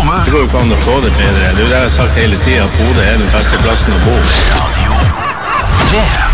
Soverommet. Det går jo ikke an å få det bedre. Det er jo det jeg har sagt hele tiden, at Bodø er den beste plassen å bo. Radio 3.